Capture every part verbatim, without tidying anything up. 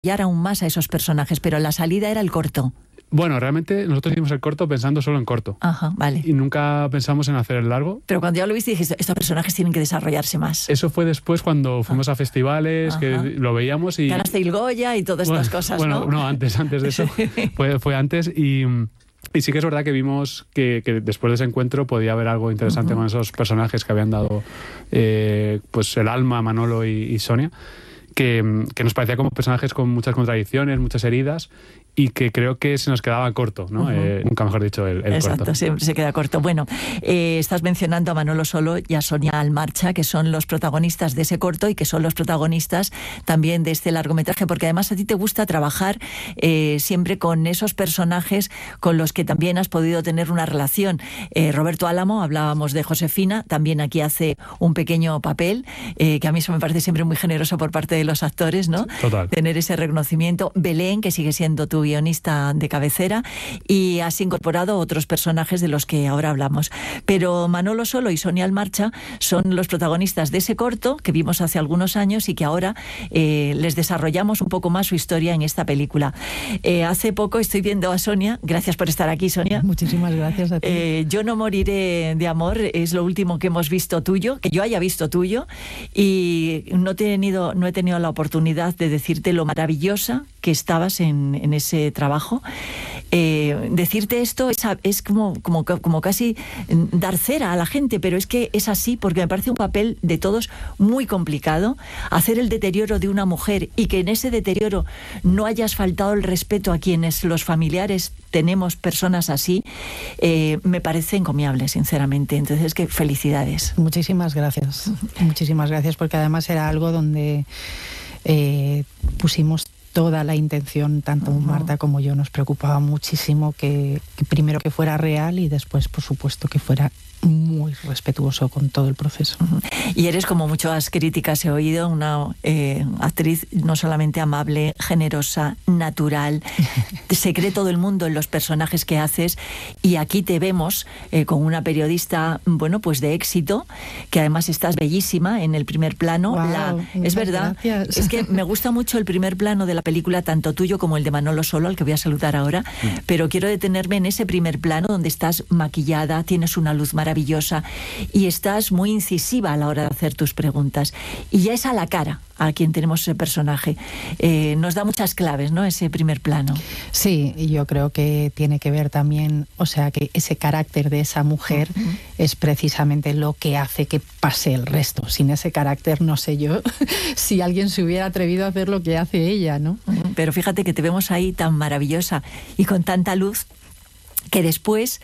aún más a esos personajes, pero la salida era el corto. Bueno, realmente nosotros hicimos el corto pensando solo en corto. Ajá, vale. Y nunca pensamos en hacer el largo. Pero cuando ya lo viste dijiste, estos personajes tienen que desarrollarse más. Eso fue después cuando fuimos a festivales, Ajá. que lo veíamos y... Ganaste el Goya y todas bueno, estas cosas, bueno, ¿no? Bueno, no, antes, antes de eso. fue, fue antes y... Y sí que es verdad que vimos que, que después de ese encuentro podía haber algo interesante uh-huh. con esos personajes que habían dado eh, pues el alma, Manolo y, y Sonia, que, que nos parecía como personajes con muchas contradicciones, muchas heridas, y que creo que se nos quedaba corto, ¿no? Uh-huh. Eh, nunca mejor dicho, el, el Exacto, corto. siempre se queda corto. Bueno, eh, estás mencionando a Manolo Solo y a Sonia Almarcha, que son los protagonistas de ese corto y que son los protagonistas también de este largometraje, porque además a ti te gusta trabajar eh, siempre con esos personajes con los que también has podido tener una relación. Eh, Roberto Álamo, hablábamos de Josefina, también aquí hace un pequeño papel, eh, que a mí eso me parece siempre muy generoso por parte de los actores, ¿no? Total. Tener ese reconocimiento. Belén, que sigue siendo tu guionista de cabecera, y has incorporado otros personajes de los que ahora hablamos. Pero Manolo Solo y Sonia Almarcha son los protagonistas de ese corto que vimos hace algunos años y que ahora eh, les desarrollamos un poco más su historia en esta película. Eh, hace poco estoy viendo a Sonia, gracias por estar aquí, Sonia. Muchísimas gracias a ti. Eh, Yo no moriré de amor es lo último que hemos visto tuyo, que yo haya visto tuyo, y no he tenido, no he tenido la oportunidad de decirte lo maravillosa que estabas en, en ese trabajo. Eh, decirte esto es, es como, como, como casi dar cera a la gente, pero es que es así, porque me parece un papel de todos muy complicado. Hacer el deterioro de una mujer y que en ese deterioro no hayas faltado el respeto a quienes los familiares tenemos personas así, eh, me parece encomiable, sinceramente. Entonces, es que felicidades. Muchísimas gracias. Muchísimas gracias, porque además era algo donde eh, pusimos toda la intención, tanto uh-huh. Marta como yo, nos preocupaba muchísimo que, que primero que fuera real y después, por supuesto, que fuera muy respetuoso con todo el proceso. Uh-huh. Y eres, como muchas críticas he oído, una eh, actriz no solamente amable, generosa, natural. Se cree todo el mundo en los personajes que haces, y aquí te vemos eh, con una periodista, bueno, pues de éxito, que además estás bellísima en el primer plano. Wow, la, es verdad, gracias. Es que me gusta mucho el primer plano de la película, tanto tuyo como el de Manolo Solo, al que voy a saludar ahora, mm. pero quiero detenerme en ese primer plano donde estás maquillada, tienes una luz maravillosa maravillosa y estás muy incisiva a la hora de hacer tus preguntas, y ya es a la cara a quien tenemos ese personaje. Eh, nos da muchas claves, ¿no?, ese primer plano. Sí, y yo creo que tiene que ver también, o sea, que ese carácter de esa mujer uh-huh. es precisamente lo que hace que pase el resto. Sin ese carácter, no sé yo si alguien se hubiera atrevido a hacer lo que hace ella, ¿no? Uh-huh. Pero fíjate que te vemos ahí tan maravillosa y con tanta luz que después...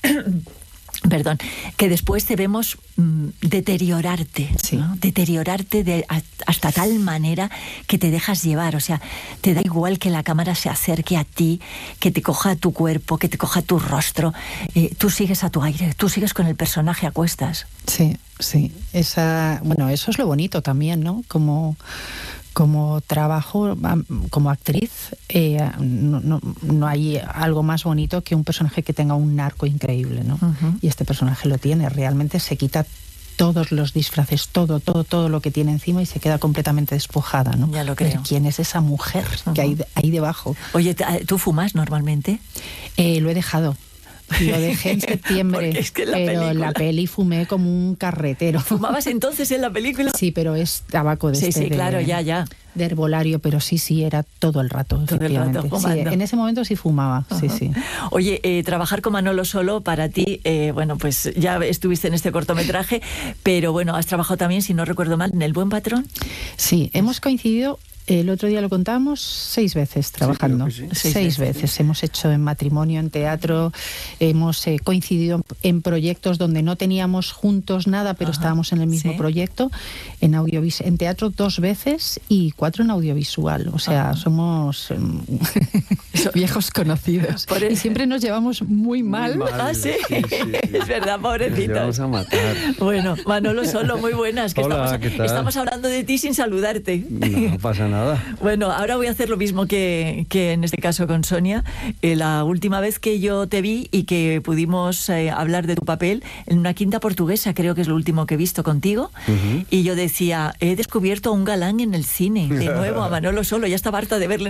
Perdón, que después te vemos mmm, deteriorarte, sí. ¿no? Deteriorarte de, a, hasta tal manera que te dejas llevar, o sea, te da igual que la cámara se acerque a ti, que te coja tu cuerpo, que te coja tu rostro, eh, tú sigues a tu aire, tú sigues con el personaje a cuestas. Sí, sí, esa, bueno, eso es lo bonito también, ¿no? Como... Como trabajo, como actriz, eh, no, no, no hay algo más bonito que un personaje que tenga un arco increíble, ¿no? Uh-huh. Y este personaje lo tiene, realmente se quita todos los disfraces, todo, todo, todo lo que tiene encima y se queda completamente despojada, ¿no? Ya lo creo. Pero ¿quién es esa mujer uh-huh. que hay ahí debajo? Oye, ¿tú fumas normalmente? Eh, lo he dejado. Lo dejé en septiembre, es que la pero película... en la peli fumé como un carretero. ¿Fumabas entonces en la película? Sí, pero es tabaco de sí, este sí, de, claro, ya, ya. de herbolario, pero sí, sí, era todo el rato, todo el rato fumando. Sí, en ese momento sí fumaba, uh-huh. sí, sí. Oye, eh, trabajar con Manolo Solo para ti, eh, bueno, pues ya estuviste en este cortometraje, pero bueno, has trabajado también, si no recuerdo mal, en El Buen Patrón. Sí, hemos coincidido... El otro día lo contamos seis veces trabajando, sí, sí. seis, seis veces. veces. Hemos hecho en matrimonio, en teatro, hemos eh, coincidido en proyectos donde no teníamos juntos nada, pero Ajá, estábamos en el mismo ¿sí? proyecto. En audiovis- en teatro dos veces y cuatro en audiovisual. O sea, Ajá. somos... Viejos conocidos. Por el... Y siempre nos llevamos muy mal. Muy mal. Ah, sí, Sí, sí, sí. es verdad, pobrecitos. Nos vamos a matar. Bueno, Manolo Solo, muy buenas. Que Hola, estamos, ¿qué tal? estamos hablando de ti sin saludarte. No pasa nada. Bueno, ahora voy a hacer lo mismo que, que en este caso con Sonia. Eh, la última vez que yo te vi y que pudimos eh, hablar de tu papel en una quinta portuguesa, creo que es lo último que he visto contigo, Ujú. y yo decía, he descubierto a un galán en el cine, de nuevo, a Manolo Solo, ya estaba harta de verle